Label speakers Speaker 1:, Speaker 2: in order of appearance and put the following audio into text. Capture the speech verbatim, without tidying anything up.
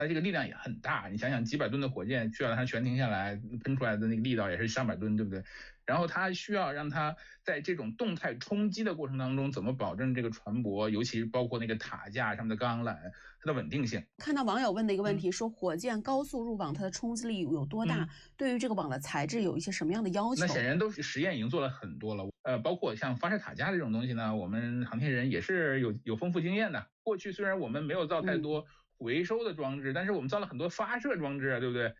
Speaker 1: 它这个力量也很大，你想想几百吨的火箭需要让它全停下来，喷出来的那个力道也是上百吨，对不对？然后它需要让它在这种动态冲击的过程当中，怎么保证这个船舶，尤其包括那个塔架上面的钢缆，它的稳定性。
Speaker 2: 看到网友问的一个问题，
Speaker 1: 嗯、
Speaker 2: 说火箭高速入网，它的冲击力有多大？
Speaker 1: 嗯
Speaker 2: 对于这个网的材质有一些什么样的要求？
Speaker 1: 那显然都是实验已经做了很多了，呃，包括像发射塔架这种东西呢，我们航天人也是有有丰富经验的。过去虽然我们没有造太
Speaker 2: 嗯。
Speaker 1: 多回收的装置，但是我们造了很多发射装置啊，对不对？